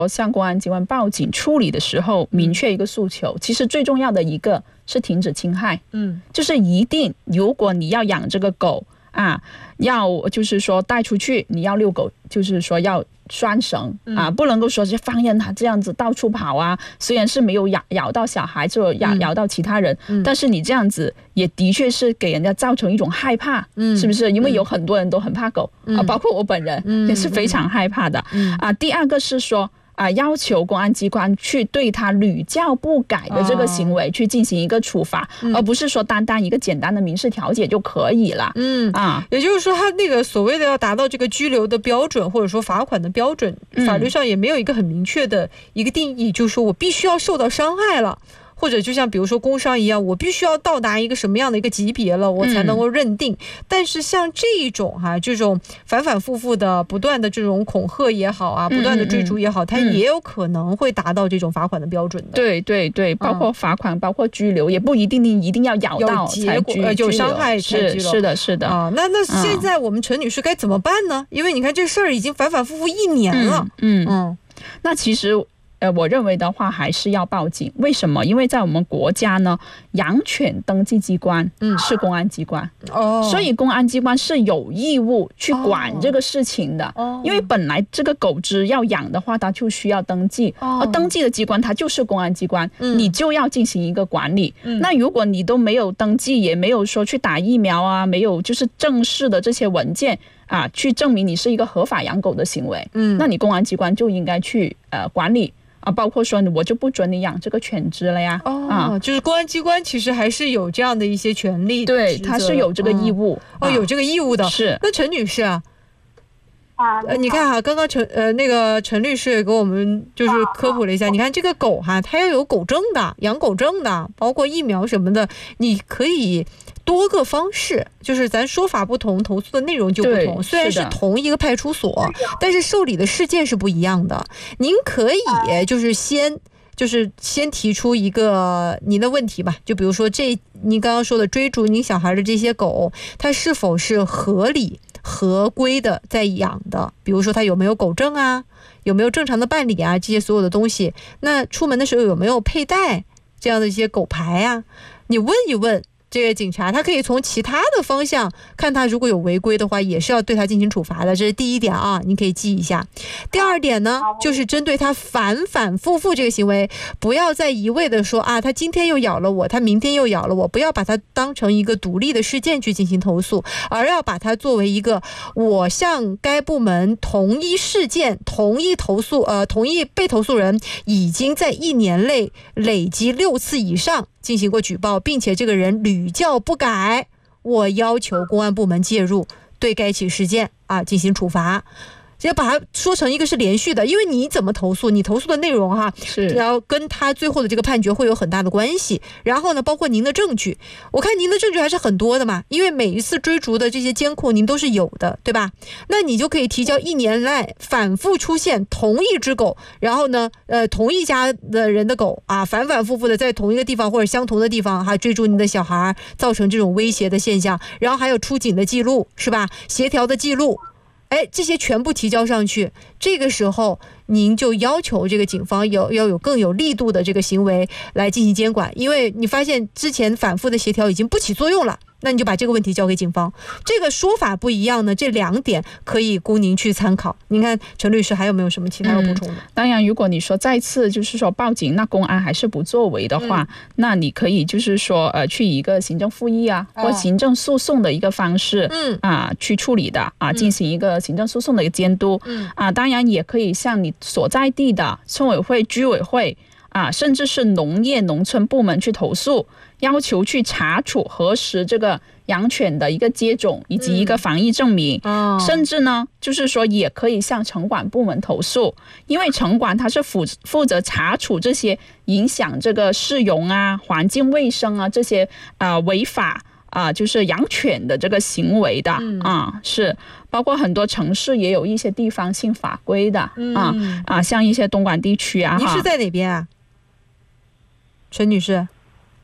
向公安机关报警处理的时候，明确一个诉求，其实最重要的一个是停止侵害。就是一定，如果你要养这个狗啊，要就是说带出去，你要遛狗，就是说要拴绳啊，不能够说是放任它这样子到处跑啊。虽然是没有咬到小孩子，咬到其他人，但是你这样子也的确是给人家造成一种害怕，是不是？因为有很多人都很怕狗啊，包括我本人也是非常害怕的啊。第二个是说，要求公安机关去对他屡教不改的这个行为去进行一个处罚，而不是说单单一个简单的民事调解就可以了。 也就是说他那个所谓的要达到这个拘留的标准或者说罚款的标准，法律上也没有一个很明确的一个定义，就是说我必须要受到伤害了，或者就像比如说工伤一样，我必须要到达一个什么样的一个级别了，我才能够认定。但是像这种这种反反复复的不断的这种恐吓也好啊，不断的追逐也好，它也有可能会达到这种罚款的标准的。 对对对，包括罚款，包括拘留，也不一定要咬到才拘留， 有伤害才拘留。 是的是的啊。那现在我们陈女士该怎么办呢？因为你看这事儿已经反反复复1年了。 那其实我认为的话还是要报警。为什么？因为在我们国家呢，养犬登记机关是公安机关，所以公安机关是有义务去管这个事情的。因为本来这个狗只要养的话，它就需要登记，而登记的机关它就是公安机关，你就要进行一个管理。那如果你都没有登记，也没有说去打疫苗啊，没有就是正式的这些文件啊，去证明你是一个合法养狗的行为，那你公安机关就应该去管理。包括说我就不准你养这个犬只了呀。 就是公安机关其实还是有这样的一些权利， 对，他是有这个义务。 有这个义务的。是。那陈女士你看刚刚那个陈律师也给我们就是科普了一下，你看这个狗它要有狗证的，养狗证的，包括疫苗什么的，你可以多个方式，就是咱说法不同，投诉的内容就不同。虽然是同一个派出所，但是受理的事件是不一样的。您可以就是先提出一个您的问题吧，就比如说您刚刚说的追逐您小孩的这些狗，它是否是合理合规的在养的，比如说它有没有狗证啊，有没有正常的办理啊，这些所有的东西。那出门的时候有没有佩戴这样的一些狗牌啊，你问一问这个警察，他可以从其他的方向看，他如果有违规的话也是要对他进行处罚的。这是第一点啊，你可以记一下。第二点呢，就是针对他反反复复这个行为，不要再一味的说他今天又咬了我，他明天又咬了我，不要把它当成一个独立的事件去进行投诉，而要把它作为一个我向该部门同一事件同一被投诉人已经在1年内累积6次以上进行过举报，并且这个人屡教不改，我要求公安部门介入，对该起事件进行处罚。要把它说成一个是连续的，因为你怎么投诉，你投诉的内容要跟他最后的这个判决会有很大的关系。然后呢，包括您的证据，我看您的证据还是很多的嘛，因为每一次追逐的这些监控您都是有的，对吧？那你就可以提交1年来反复出现同一只狗，然后呢同一家的人的狗反反复复的在同一个地方或者相同的地方追逐你的小孩，造成这种威胁的现象，然后还有出警的记录，是吧？协调的记录，这些全部提交上去，这个时候您就要求这个警方要有更有力度的这个行为来进行监管，因为你发现之前反复的协调已经不起作用了，那你就把这个问题交给警方。这个说法不一样呢，这2点可以供您去参考。您看陈律师还有没有什么其他的补充的？ 当然如果你说再次就是说报警，那公安还是不作为的话，那你可以就是说去一个行政复议或行政诉讼的一个方式去处理的进行一个行政诉讼的一个监督当然也可以向你所在地的村委会、居委会甚至是农业农村部门去投诉，要求去查处核实这个养犬的一个接种以及一个防疫证明甚至呢就是说也可以向城管部门投诉，因为城管它是负责查处这些影响这个市容环境卫生这些违法就是养犬的这个行为的是包括很多城市也有一些地方性法规的像一些东莞地区您是在哪边陈女士？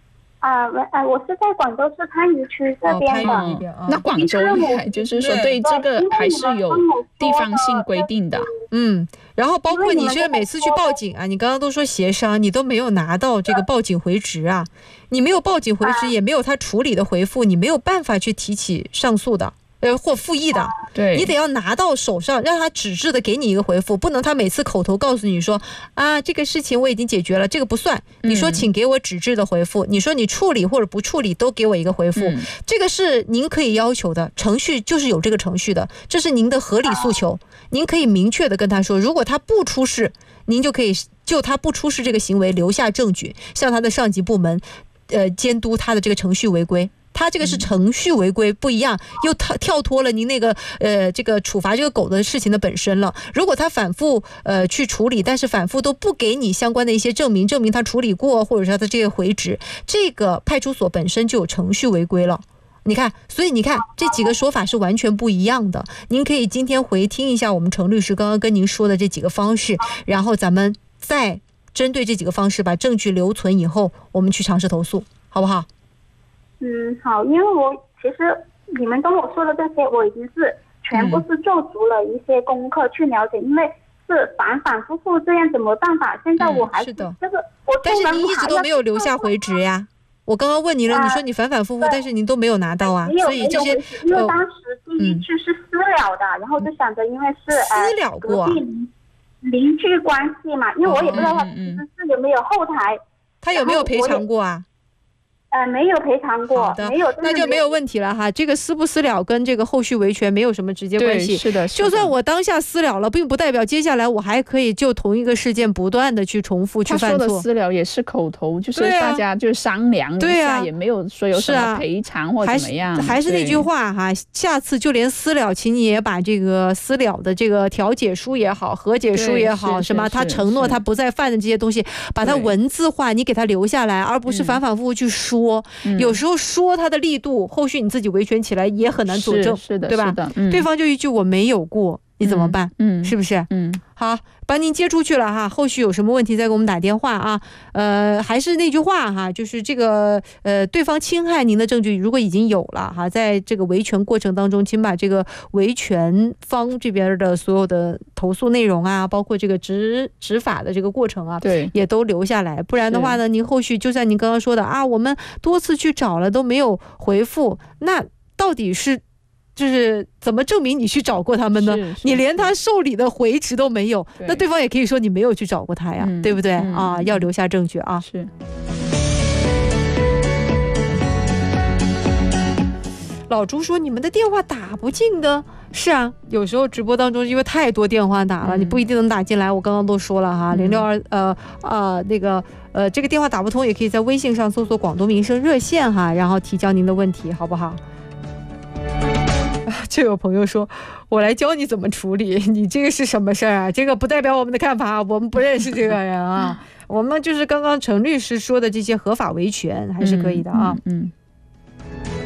我是在广州市番禺区这边的。 那广州就是说对这个还是有地方性规定的。 然后包括你是每次去报警啊，你刚刚都说协商，你都没有拿到这个报警回执啊，你没有报警回执，也没有他处理的回复，你没有办法去提起上诉的，或复议的。 对， 你得要拿到手上，让他纸质的给你一个回复，不能他每次口头告诉你说啊，这个事情我已经解决了，这个不算。你说请给我纸质的回复，你说你处理或者不处理都给我一个回复，这个是您可以要求的，程序就是有这个程序的，这是您的合理诉求，您可以明确的跟他说，如果他不出示，您就可以就他不出示这个行为留下证据，向他的上级部门监督他的这个程序违规。他这个是程序违规不一样，又跳脱了您那个这个处罚这个狗的事情的本身了。如果他反复去处理，但是反复都不给你相关的一些证明他处理过，或者是他的这个回执，这个派出所本身就有程序违规了。你看，所以你看这几个说法是完全不一样的。您可以今天回听一下我们程律师刚刚跟您说的这几个方式，然后咱们再针对这几个方式把证据留存以后，我们去尝试投诉，好不好？ 好，因为我其实你们跟我说的这些，我已经是全部是做足了一些功课去了解，因为是反反复复这样子没办法。现在我还是这个，但是你一直都没有留下回执呀。我刚刚问你了，你说你反反复复，但是您都没有拿到啊，所以这些因为当时第一次是私了的，然后就想着因为是私了过邻居关系嘛，因为我也不知道他其实是有没有后台， 他有没有赔偿过啊？ 没有赔偿过，没有， 那就没有问题了哈。这个私不私了跟这个后续维权没有什么直接关系。 是的， 就算我当下私了了，并不代表接下来我还可以就同一个事件不断的去重复去犯错。 他说的私了也是口头，就是大家就商量一下，也没有说有什么赔偿或怎么样。 还是那句话哈，下次就连私了，请你也把这个私了的这个调解书也好，和解书也好，什么他承诺他不再犯的这些东西，把它文字化，你给他留下来，而不是反反复复去说。有时候说他的力度，后续你自己维权起来也很难佐证， 是的， 对吧？对方就一句我没有过，你怎么办？是不是？好，把您接出去了哈，后续有什么问题再给我们打电话啊。还是那句话哈，就是这个对方侵害您的证据如果已经有了哈，在这个维权过程当中，请把这个维权方这边的所有的投诉内容啊，包括这个执法的这个过程啊， 对， 也都留下来。不然的话呢，您后续就像您刚刚说的啊，我们多次去找了都没有回复，那到底是就是怎么证明你去找过他们呢？你连他受理的回执都没有，那对方也可以说你没有去找过他呀，对不对啊？要留下证据啊。 是。 老朱说你们的电话打不进的，是啊，有时候直播当中因为太多电话打了，你不一定能打进来。我刚刚都说了哈，062那个这个电话打不通，也可以在微信上搜索广东民生热线哈，然后提交您的问题，好不好？就有朋友说我来教你怎么处理，你这个是什么事儿啊？这个不代表我们的看法，我们不认识这个人啊。我们就是刚刚程律师说的这些合法维权还是可以的啊。